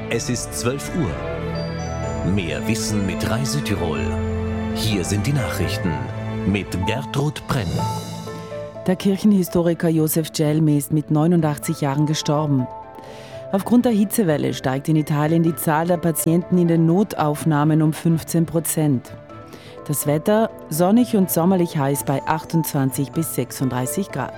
Es ist 12 Uhr. Mehr Wissen mit Reisetirol. Hier sind die Nachrichten mit Gertrud Brenn. Der Kirchenhistoriker Josef Gelmi ist mit 89 Jahren gestorben. Aufgrund der Hitzewelle steigt in Italien die Zahl der Patienten in den Notaufnahmen um 15%. Das Wetter sonnig und sommerlich heiß bei 28 bis 36 Grad.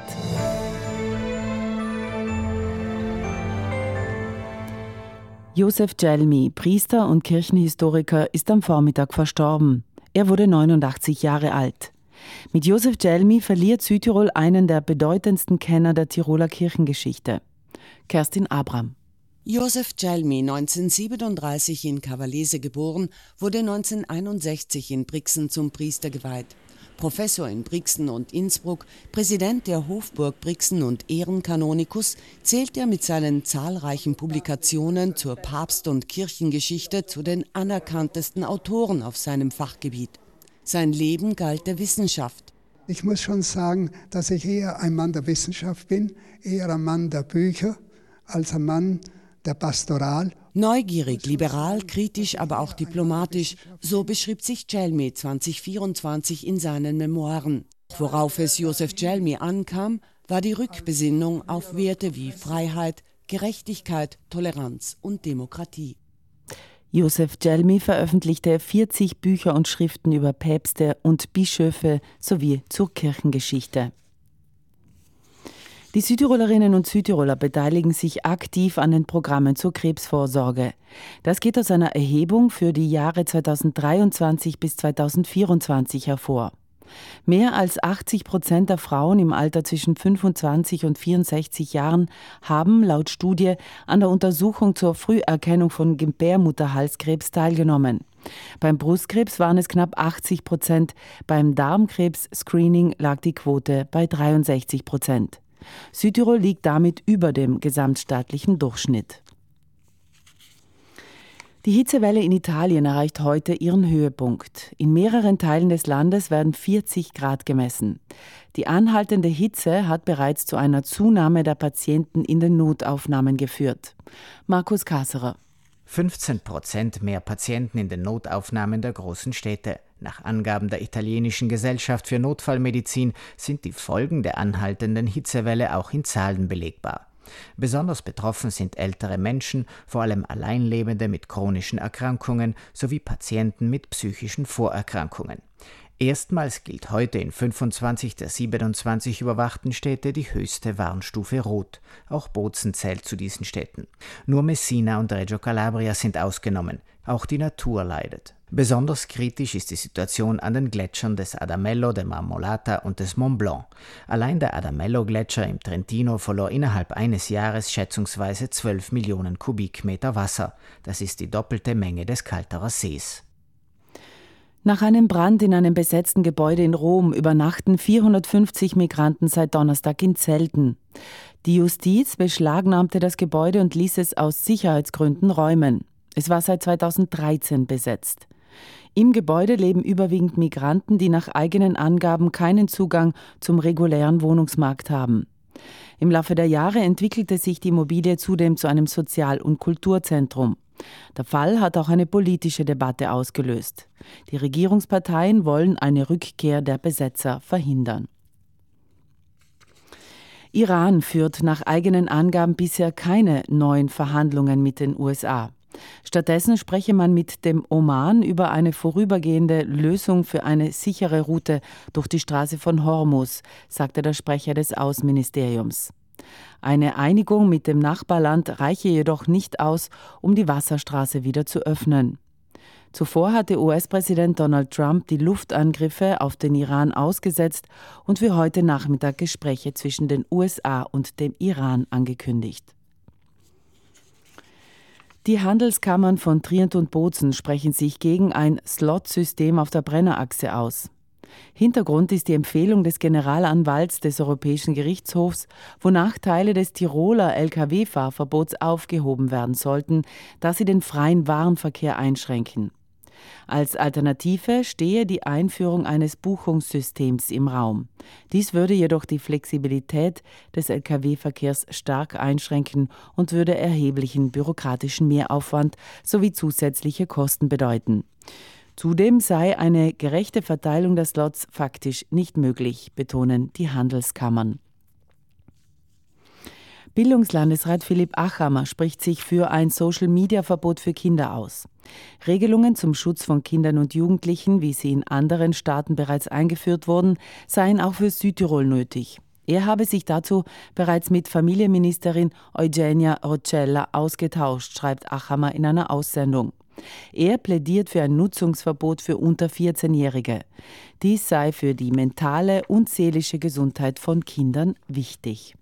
Josef Gelmi, Priester und Kirchenhistoriker, ist am Vormittag verstorben. Er wurde 89 Jahre alt. Mit Josef Gelmi verliert Südtirol einen der bedeutendsten Kenner der Tiroler Kirchengeschichte. Kerstin Abram. Josef Gelmi, 1937 in Cavallese geboren, wurde 1961 in Brixen zum Priester geweiht. Professor in Brixen und Innsbruck, Präsident der Hofburg Brixen und Ehrenkanonikus, zählt er mit seinen zahlreichen Publikationen zur Papst- und Kirchengeschichte zu den anerkanntesten Autoren auf seinem Fachgebiet. Sein Leben galt der Wissenschaft. Ich muss schon sagen, dass ich eher ein Mann der Wissenschaft bin, eher ein Mann der Bücher, als ein Mann der Pastoral. Neugierig, liberal, kritisch, aber auch diplomatisch, so beschrieb sich Gelmi 2024 in seinen Memoiren. Worauf es Josef Gelmi ankam, war die Rückbesinnung auf Werte wie Freiheit, Gerechtigkeit, Toleranz und Demokratie. Josef Gelmi veröffentlichte 40 Bücher und Schriften über Päpste und Bischöfe sowie zur Kirchengeschichte. Die Südtirolerinnen und Südtiroler beteiligen sich aktiv an den Programmen zur Krebsvorsorge. Das geht aus einer Erhebung für die Jahre 2023 bis 2024 hervor. Mehr als 80% der Frauen im Alter zwischen 25 und 64 Jahren haben laut Studie an der Untersuchung zur Früherkennung von Gebärmutterhalskrebs teilgenommen. Beim Brustkrebs waren es knapp 80%, beim Darmkrebs-Screening lag die Quote bei 63%. Südtirol liegt damit über dem gesamtstaatlichen Durchschnitt. Die Hitzewelle in Italien erreicht heute ihren Höhepunkt. In mehreren Teilen des Landes werden 40 Grad gemessen. Die anhaltende Hitze hat bereits zu einer Zunahme der Patienten in den Notaufnahmen geführt. Markus Kasserer. 15% mehr Patienten in den Notaufnahmen der großen Städte. Nach Angaben der italienischen Gesellschaft für Notfallmedizin sind die Folgen der anhaltenden Hitzewelle auch in Zahlen belegbar. Besonders betroffen sind ältere Menschen, vor allem Alleinlebende mit chronischen Erkrankungen sowie Patienten mit psychischen Vorerkrankungen. Erstmals gilt heute in 25 der 27 überwachten Städte die höchste Warnstufe Rot. Auch Bozen zählt zu diesen Städten. Nur Messina und Reggio Calabria sind ausgenommen. Auch die Natur leidet. Besonders kritisch ist die Situation an den Gletschern des Adamello, der Marmolata und des Mont Blanc. Allein der Adamello-Gletscher im Trentino verlor innerhalb eines Jahres schätzungsweise 12 Millionen Kubikmeter Wasser. Das ist die doppelte Menge des Calterer Sees. Nach einem Brand in einem besetzten Gebäude in Rom übernachten 450 Migranten seit Donnerstag in Zelten. Die Justiz beschlagnahmte das Gebäude und ließ es aus Sicherheitsgründen räumen. Es war seit 2013 besetzt. Im Gebäude leben überwiegend Migranten, die nach eigenen Angaben keinen Zugang zum regulären Wohnungsmarkt haben. Im Laufe der Jahre entwickelte sich die Immobilie zudem zu einem Sozial- und Kulturzentrum. Der Fall hat auch eine politische Debatte ausgelöst. Die Regierungsparteien wollen eine Rückkehr der Besetzer verhindern. Iran führt nach eigenen Angaben bisher keine neuen Verhandlungen mit den USA. Stattdessen spreche man mit dem Oman über eine vorübergehende Lösung für eine sichere Route durch die Straße von Hormuz, sagte der Sprecher des Außenministeriums. Eine Einigung mit dem Nachbarland reiche jedoch nicht aus, um die Wasserstraße wieder zu öffnen. Zuvor hatte US-Präsident Donald Trump die Luftangriffe auf den Iran ausgesetzt und für heute Nachmittag Gespräche zwischen den USA und dem Iran angekündigt. Die Handelskammern von Trient und Bozen sprechen sich gegen ein Slot-System auf der Brennerachse aus. Hintergrund ist die Empfehlung des Generalanwalts des Europäischen Gerichtshofs, wonach Teile des Tiroler Lkw-Fahrverbots aufgehoben werden sollten, da sie den freien Warenverkehr einschränken. Als Alternative stehe die Einführung eines Buchungssystems im Raum. Dies würde jedoch die Flexibilität des Lkw-Verkehrs stark einschränken und würde erheblichen bürokratischen Mehraufwand sowie zusätzliche Kosten bedeuten. Zudem sei eine gerechte Verteilung der Slots faktisch nicht möglich, betonen die Handelskammern. Bildungslandesrat Philipp Achammer spricht sich für ein Social-Media-Verbot für Kinder aus. Regelungen zum Schutz von Kindern und Jugendlichen, wie sie in anderen Staaten bereits eingeführt wurden, seien auch für Südtirol nötig. Er habe sich dazu bereits mit Familienministerin Eugenia Roccella ausgetauscht, schreibt Achammer in einer Aussendung. Er plädiert für ein Nutzungsverbot für unter 14-Jährige. Dies sei für die mentale und seelische Gesundheit von Kindern wichtig.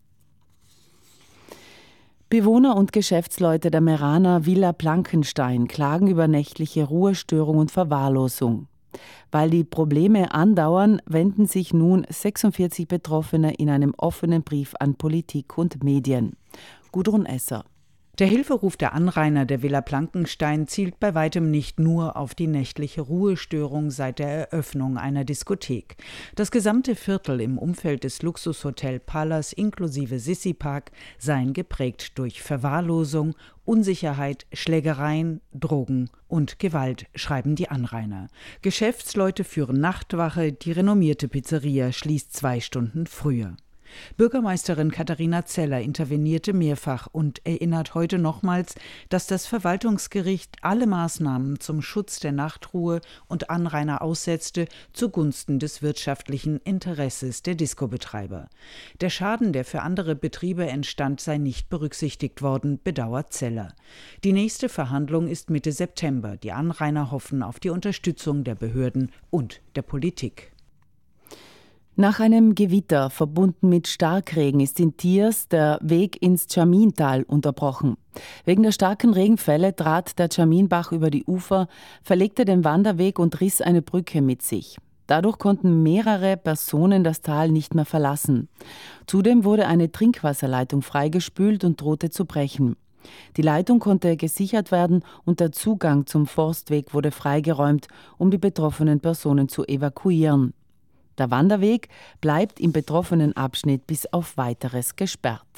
Bewohner und Geschäftsleute der Meraner Villa Plankenstein klagen über nächtliche Ruhestörung und Verwahrlosung. Weil die Probleme andauern, wenden sich nun 46 Betroffene in einem offenen Brief an Politik und Medien. Gudrun Esser. Der Hilferuf der Anrainer der Villa Plankenstein zielt bei weitem nicht nur auf die nächtliche Ruhestörung seit der Eröffnung einer Diskothek. Das gesamte Viertel im Umfeld des Luxushotel Palace inklusive Sissi-Park seien geprägt durch Verwahrlosung, Unsicherheit, Schlägereien, Drogen und Gewalt, schreiben die Anrainer. Geschäftsleute führen Nachtwache, die renommierte Pizzeria schließt 2 Stunden früher. Bürgermeisterin Katharina Zeller intervenierte mehrfach und erinnert heute nochmals, dass das Verwaltungsgericht alle Maßnahmen zum Schutz der Nachtruhe und Anrainer aussetzte zugunsten des wirtschaftlichen Interesses der Diskobetreiber. Der Schaden, der für andere Betriebe entstand, sei nicht berücksichtigt worden, bedauert Zeller. Die nächste Verhandlung ist Mitte September. Die Anrainer hoffen auf die Unterstützung der Behörden und der Politik. Nach einem Gewitter, verbunden mit Starkregen, ist in Tiers der Weg ins Tschamintal unterbrochen. Wegen der starken Regenfälle trat der Tschaminbach über die Ufer, verlegte den Wanderweg und riss eine Brücke mit sich. Dadurch konnten mehrere Personen das Tal nicht mehr verlassen. Zudem wurde eine Trinkwasserleitung freigespült und drohte zu brechen. Die Leitung konnte gesichert werden und der Zugang zum Forstweg wurde freigeräumt, um die betroffenen Personen zu evakuieren. Der Wanderweg bleibt im betroffenen Abschnitt bis auf Weiteres gesperrt.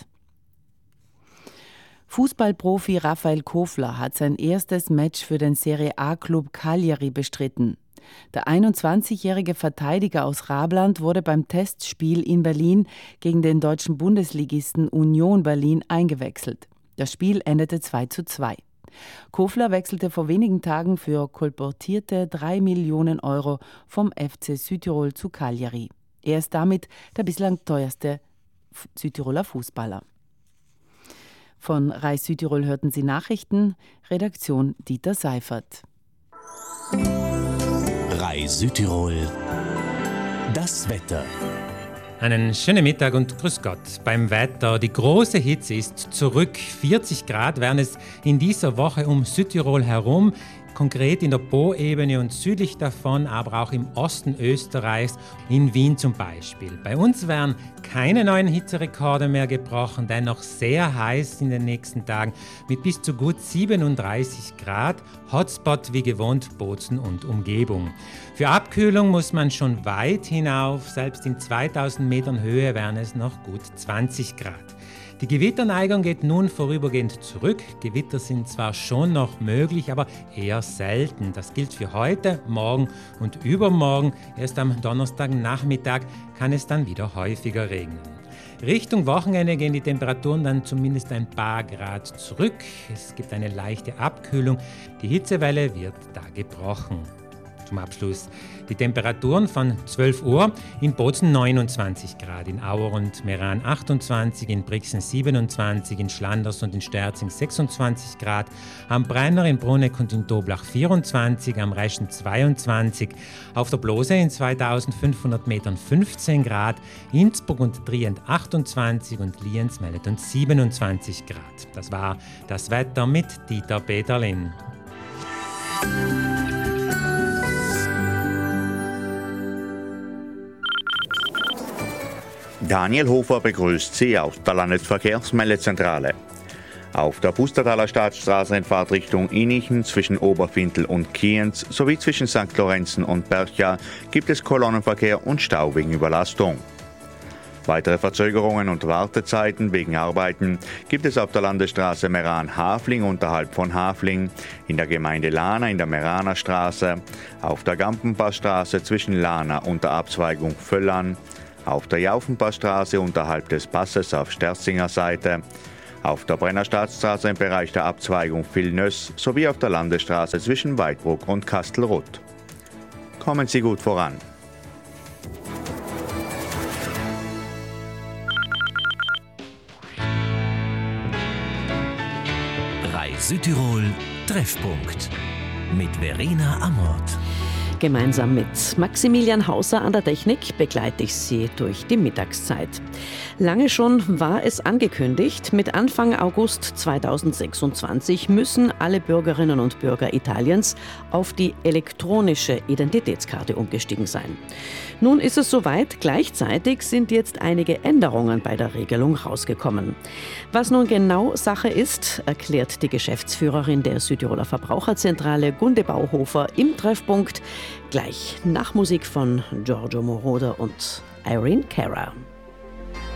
Fußballprofi Raphael Kofler hat sein erstes Match für den Serie A-Club Cagliari bestritten. Der 21-jährige Verteidiger aus Rabland wurde beim Testspiel in Berlin gegen den deutschen Bundesligisten Union Berlin eingewechselt. Das Spiel endete 2:2. Kofler wechselte vor wenigen Tagen für kolportierte 3 Millionen Euro vom FC Südtirol zu Cagliari. Er ist damit der bislang teuerste Südtiroler Fußballer. Von Reis Südtirol hörten Sie Nachrichten, Redaktion Dieter Seifert. Reis Südtirol, das Wetter. Einen schönen Mittag und grüß Gott. Beim Wetter, die große Hitze ist zurück. 40 Grad werden es in dieser Woche um Südtirol herum. Konkret in der Po-Ebene und südlich davon, aber auch im Osten Österreichs, in Wien zum Beispiel. Bei uns werden keine neuen Hitzerekorde mehr gebrochen, dennoch sehr heiß in den nächsten Tagen mit bis zu gut 37 Grad. Hotspot wie gewohnt Bozen und Umgebung. Für Abkühlung muss man schon weit hinauf, selbst in 2000 Metern Höhe wären es noch gut 20 Grad. Die Gewitterneigung geht nun vorübergehend zurück. Gewitter sind zwar schon noch möglich, aber eher selten. Das gilt für heute, morgen und übermorgen. Erst am Donnerstagnachmittag kann es dann wieder häufiger regnen. Richtung Wochenende gehen die Temperaturen dann zumindest ein paar Grad zurück. Es gibt eine leichte Abkühlung. Die Hitzewelle wird da gebrochen. Zum Abschluss die Temperaturen von 12 Uhr in Bozen 29 Grad, in Auer und Meran 28, in Brixen 27, in Schlanders und in Sterzing 26 Grad, am Brenner, in Bruneck und in Doblach 24, am Reschen 22, auf der Blose in 2500 Metern 15 Grad, Innsbruck und Trient 28 und Lienz meldet uns 27 Grad. Das war das Wetter mit Dieter Peterlin. Daniel Hofer begrüßt Sie aus der Landesverkehrsmeldezentrale. Auf der Pustertaler Staatsstraße in Fahrtrichtung Innichen zwischen Oberfintel und Kienz sowie zwischen St. Lorenzen und Bercha gibt es Kolonnenverkehr und Stau wegen Überlastung. Weitere Verzögerungen und Wartezeiten wegen Arbeiten gibt es auf der Landesstraße Meran-Hafling unterhalb von Hafling, in der Gemeinde Lahna in der Meraner Straße, auf der Gampenpassstraße zwischen Lahna und der Abzweigung Völlan, auf der Jaufenpassstraße unterhalb des Passes auf Sterzinger Seite, auf der Brennerstadtstraße im Bereich der Abzweigung Villnöss sowie auf der Landesstraße zwischen Weidbruck und Kastelruth. Kommen Sie gut voran. Südtirol Treffpunkt mit Verena Amort. Gemeinsam mit Maximilian Hauser an der Technik begleite ich Sie durch die Mittagszeit. Lange schon war es angekündigt, mit Anfang August 2026 müssen alle Bürgerinnen und Bürger Italiens auf die elektronische Identitätskarte umgestiegen sein. Nun ist es soweit, gleichzeitig sind jetzt einige Änderungen bei der Regelung rausgekommen. Was nun genau Sache ist, erklärt die Geschäftsführerin der Südtiroler Verbraucherzentrale Gunde Bauhofer im Treffpunkt, gleich nach Musik von Giorgio Moroder und Irene Cara.